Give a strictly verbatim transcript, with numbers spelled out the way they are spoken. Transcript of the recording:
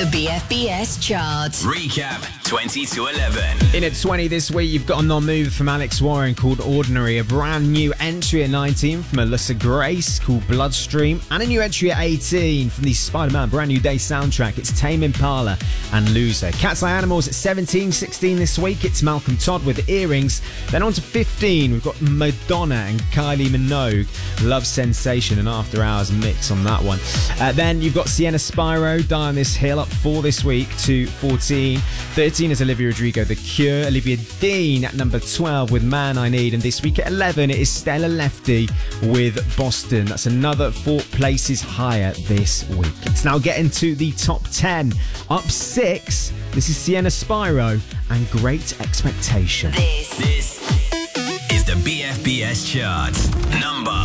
The B F B S chart. Recap twenty to eleven. In at twenty this week, you've got a non-move from Alex Warren called Ordinary, a brand new entry at nineteen from Alyssa Grace called Bloodstream, and a new entry at eighteen from the Spider-Man Brand New Day soundtrack. It's Tame Impala and Loser. Cat's Eye Animals at seventeen, sixteen this week. It's Malcolm Todd with Earrings. Then on to fifteen, we've got Madonna and Kylie Minogue, Love Sensation, and After Hours mix on that one. Uh, then you've got Sienna Spyro, Die on This Hill, up four this week to fourteen. thirteen is Olivia Rodrigo, The Cure. Olivia Dean at number twelve with Man I Need. And this week at eleven, it is Stella Lefty with Boston. That's another four places higher this week. It's now getting to the top ten. Up six, this is Sienna Spyro and Great Expectation. This, This is the B F B S chart. Number